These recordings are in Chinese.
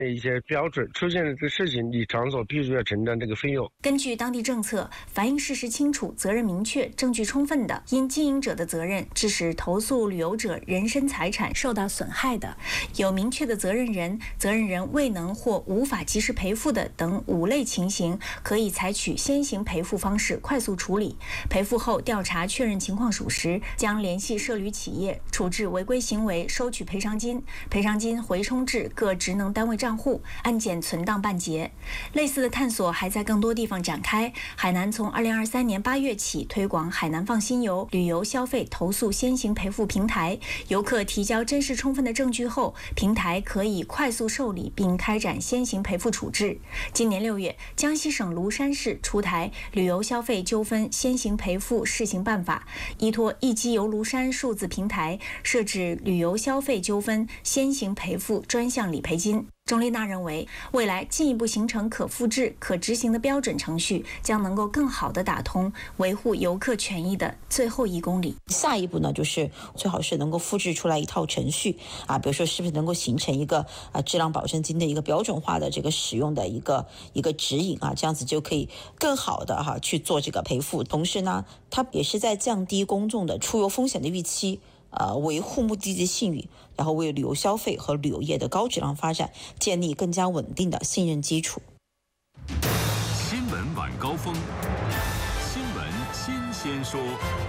一些标准，出现了这个事情，你场所必须要承担这个费用。 根据当地政策，反映事实清楚、责任明确、证据充分的，因经营者的责任致使投诉旅游者人身财产受到损害的，有明确的责任人、责任人未能或无法及时赔付的等5类情形，可以采取先行赔付方式快速处理。赔付后调查确认情况属实，将联系涉旅企业处置违规行为，收取赔偿金，赔偿金回充至各职能单位账户，案件存档办结。类似的探索还在更多地方展开。海南从2023年8月起推广海南放心游旅游消费投诉先行赔付平台，游客提交真实充分的证据后，平台可以快速受理并开展先行赔付处置。今年6月，江西省庐山市出台旅游消费纠纷先行赔付试行办法，依托一机游庐山数字平台，设置旅游消费纠纷先行赔付专项理赔金。钟丽娜认为，未来进一步形成可复制、可执行的标准程序，将能够更好地打通维护游客权益的最后1公里。 下一步呢，就是最好是能够复制出来一套程序比如说是不是能够形成一个质量保证金的一个标准化的这个使用的一个指引这样子就可以更好的去做这个赔付。同时呢，它也是在降低公众的出游风险的预期。维护目的地信誉，然后为旅游消费和旅游业的高质量发展建立更加稳定的信任基础。 新闻晚高峰，新闻新鲜说。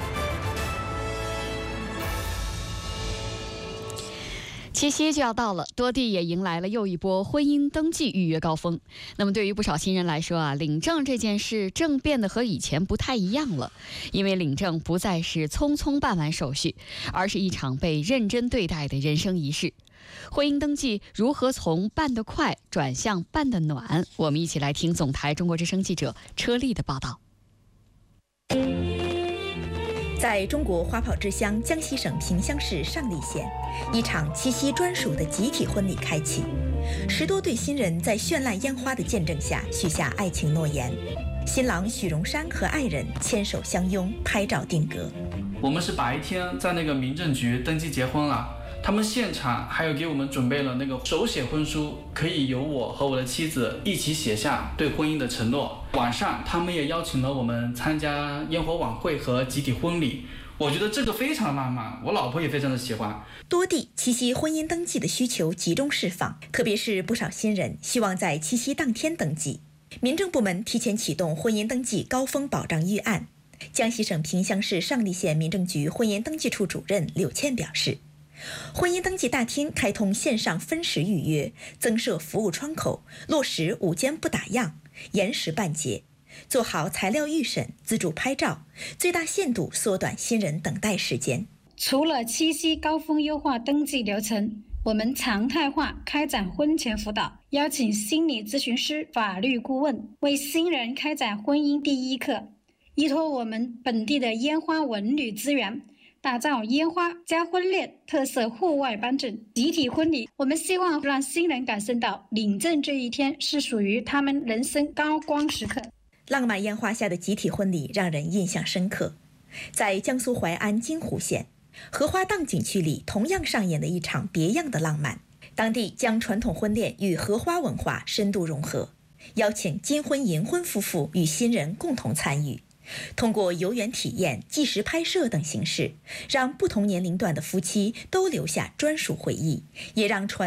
七夕就要到了，多地也迎来了又一波婚姻登记预约高峰。那么对于不少新人来说领证这件事正变得和以前不太一样了，因为领证不再是匆匆办完手续，而是一场被认真对待的人生仪式。婚姻登记如何从办得快转向办得暖？我们一起来听总台中国之声记者车丽的报道。 在中国花炮之乡江西省萍乡市上栗县，一场七夕专属的集体婚礼开启。10多对新人在绚烂烟花的见证下许下爱情诺言。新郎许荣山和爱人牵手相拥，拍照定格。 我们是白天在那个民政局登记结婚了，他们现场还有给我们准备了那个手写婚书，可以由我和我的妻子一起写下对婚姻的承诺。晚上他们也邀请了我们参加烟火晚会和集体婚礼，我觉得这个非常浪漫，我老婆也非常的喜欢。 多地七夕婚姻登记的需求集中释放，特别是不少新人希望在七夕当天登记。民政部门提前启动婚姻登记高峰保障预案。江西省萍乡市上栗县民政局婚姻登记处主任柳倩表示，婚姻登记大厅开通线上分时预约，增设服务窗口，落实5间不打烊，延时办结，做好材料预审、自助拍照，最大限度缩短新人等待时间。 除了七夕高峰优化登记流程，我们常态化开展婚前辅导，邀请心理咨询师、法律顾问为新人开展婚姻第一课，依托我们本地的烟花文旅资源，打造烟花加婚恋特色户外颁证集体婚礼。我们希望让新人感受到领证这一天是属于他们人生高光时刻。 浪漫烟花下的集体婚礼让人印象深刻。在江苏淮安金湖县荷花荡景区里，同样上演了一场别样的浪漫。当地将传统婚恋与荷花文化深度融合，邀请金婚银婚夫妇与新人共同参与，通过游园体验、纪实拍摄等形式，让不同年龄段的夫妻都留下专属回忆，也让传